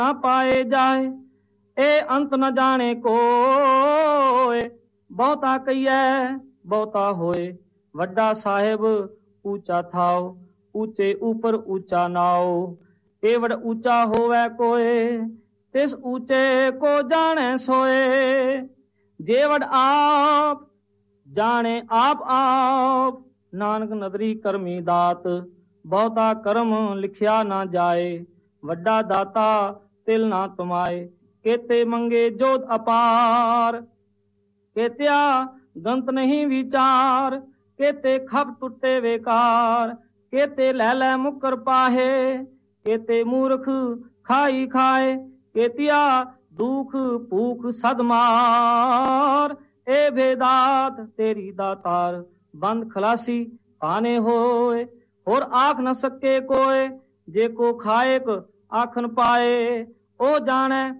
ਨਾ ਪਾਏ ਜਾਏ, ਇਹ ਅੰਤ न जाने कोय। ਬਹੁਤਾ ਕਹੀਐ ਬਹੁਤਾ ਹੋਏ, ਵੱਡਾ ਸਾਹਿਬ ਊਚਾ ਥਾਓ, ਊਚੇ ਉਪਰ ਊਚਾ ਨਾਓ। ਏਵੜ ਊਚਾ ਹੋਵੇ ਕੋਏ, ਤਿਸ ਊਚੇ को जाने सोए। जेवड़ आप जाने आप आप, नानक नदरी करमी दात। ਬਹੁਤਾ ਕਰਮ ਲਿਖਿਆ ਨਾ ਜਾਏ, ਵੱਡਾ ਦਾਤਾ ਤਿਲ ਨਾ ਤੁਮਾਏ। केते मंगे जोत अपार, केत्या गंत नहीं विचार। केते खप टुटे बेकार, केते लै लै मुकर पाहे। केते मूर्ख खाई खाए, केतिया दुख भूख सदमार। ए भेदात तेरी दातार, बंद खलासी पाने होए। होर आख न सके कोय, जे को खाएक आखन पाए। ओ जाने